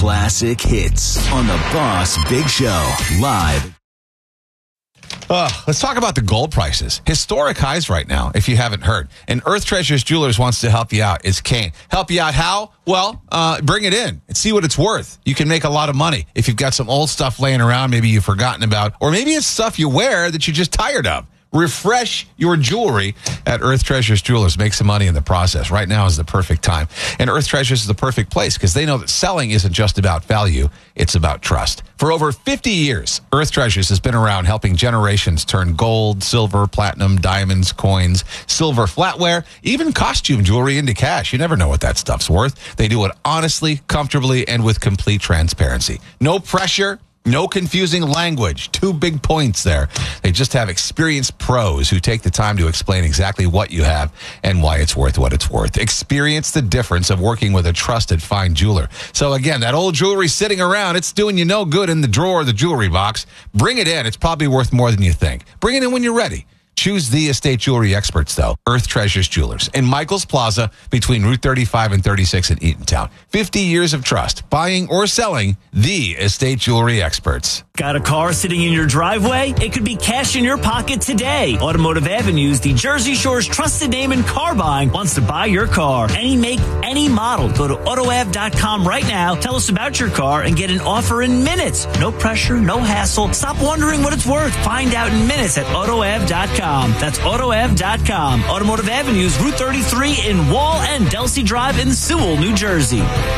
classic hits on the Boss Big Show, live. Let's talk about the gold prices. Historic highs right now, if you haven't heard. And Earth Treasures Jewelers wants to help you out. It's Kane. Help you out how? Well, bring it in and see what it's worth. You can make a lot of money if you've got some old stuff laying around maybe you've forgotten about, or maybe it's stuff you wear that you're just tired of. Refresh your jewelry at Earth Treasures Jewelers. Make some money in the process. Right now is the perfect time. And Earth Treasures is the perfect place because they know that selling isn't just about value, it's about trust. For over 50 years, Earth Treasures has been around helping generations turn gold, silver, platinum, diamonds, coins, silver flatware, even costume jewelry into cash. You never know what that stuff's worth. They do it honestly, comfortably, and with complete transparency. No pressure. No confusing language. 2 big points there. They just have experienced pros who take the time to explain exactly what you have and why it's worth what it's worth. Experience the difference of working with a trusted fine jeweler. So again, that old jewelry sitting around, it's doing you no good in the drawer of the jewelry box. Bring it in. It's probably worth more than you think. Bring it in when you're ready. Choose the estate jewelry experts, though. Earth Treasures Jewelers in Michaels Plaza between Route 35 and 36 in Eatontown. 50 years of trust. Buying or selling, the estate jewelry experts. Got a car sitting in your driveway? It could be cash in your pocket today. Automotive Avenues, the Jersey Shore's trusted name in car buying, wants to buy your car. Any make, any model. Go to AutoAv.com right now. Tell us about your car and get an offer in minutes. No pressure, no hassle. Stop wondering what it's worth. Find out in minutes at AutoAv.com. That's AutoAv.com. Automotive Avenues, Route 33 in Wall and Delsey Drive in Sewell, New Jersey.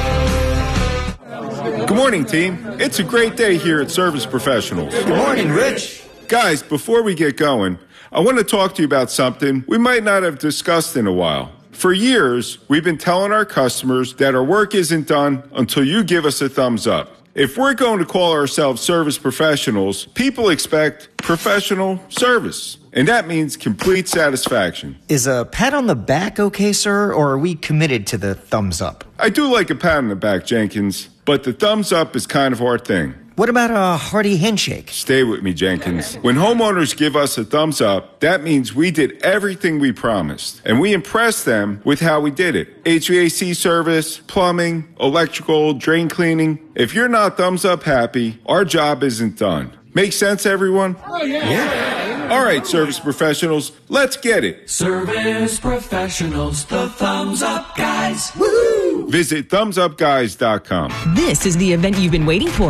Good morning, team. It's a great day here at Service Professionals. Good morning, Rich. Guys, before we get going, I want to talk to you about something we might not have discussed in a while. For years, we've been telling our customers that our work isn't done until you give us a thumbs up. If we're going to call ourselves service professionals, people expect professional service. And that means complete satisfaction. Is a pat on the back okay, sir, or are we committed to the thumbs up? I do like a pat on the back, Jenkins, but the thumbs up is kind of our thing. What about a hearty handshake? Stay with me, Jenkins. When homeowners give us a thumbs up, that means we did everything we promised. And we impressed them with how we did it. HVAC service, plumbing, electrical, drain cleaning. If you're not thumbs up happy, our job isn't done. Make sense, everyone? Oh, yeah. All right, service professionals, let's get it. Service professionals, the thumbs up guys. Woohoo! Visit thumbsupguys.com. This is the event you've been waiting for.